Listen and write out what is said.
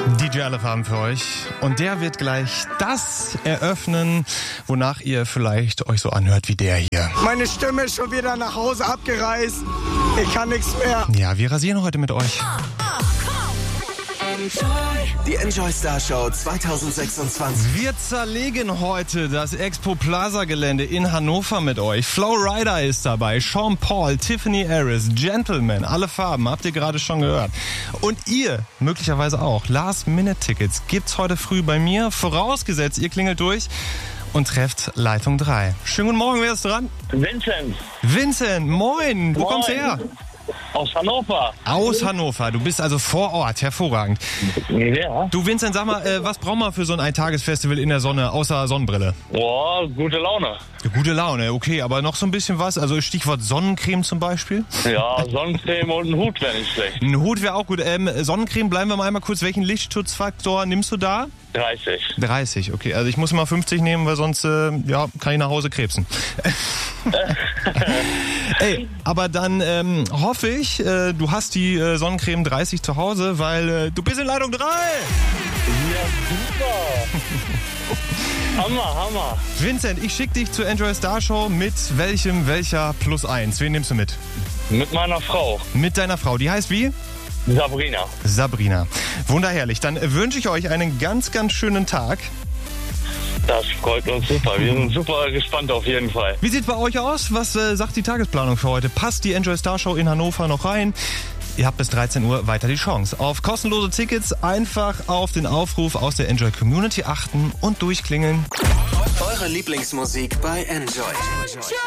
DJ Aleph haben für euch. Und der wird gleich das eröffnen, wonach ihr vielleicht euch so anhört wie der hier. Meine Stimme ist schon wieder nach Hause abgereist. Ich kann nichts mehr. Ja, wir rasieren heute mit euch. Die Enjoy Star Show 2026. Wir zerlegen heute das Expo Plaza Gelände in Hannover mit euch. Flo Rida ist dabei, Sean Paul, Tiffany Harris, Gentleman, alle Farben, habt ihr gerade schon gehört. Und ihr möglicherweise auch. Last-Minute-Tickets gibt's heute früh bei mir, vorausgesetzt ihr klingelt durch und trefft Leitung 3. Schönen guten Morgen, wer ist dran? Vincent. Vincent, moin, wo kommst du her? Aus Hannover. Aus Hannover, du bist also vor Ort, hervorragend. Ja. Du Vincent, sag mal, was braucht man für so ein Eintagesfestival in der Sonne, außer Sonnenbrille? Boah, gute Laune. Gute Laune, okay, aber noch so ein bisschen was, also Stichwort Sonnencreme zum Beispiel? Ja, Sonnencreme und ein Hut wäre nicht schlecht. Ein Hut wäre auch gut. Sonnencreme, bleiben wir mal einmal kurz, welchen Lichtschutzfaktor nimmst du da? 30. 30, okay, also ich muss mal 50 nehmen, weil sonst kann ich nach Hause krebsen. Ey, aber dann hoffe ich, du hast die Sonnencreme 30 zu Hause, weil du bist in Leitung 3. Ja, super. Hammer. Vincent, ich schicke dich zur Enjoy Star Show mit welcher +1? Wen nimmst du mit? Mit meiner Frau. Mit deiner Frau, die heißt wie? Sabrina. Sabrina. Wunderherrlich. Dann wünsche ich euch einen ganz, ganz schönen Tag. Das freut uns super. Wir sind super gespannt auf jeden Fall. Wie sieht's bei euch aus? Was sagt die Tagesplanung für heute? Passt die Enjoy Star Show in Hannover noch rein? Ihr habt bis 13 Uhr weiter die Chance. Auf kostenlose Tickets einfach auf den Aufruf aus der Enjoy Community achten und durchklingeln. Eure Lieblingsmusik bei Enjoy.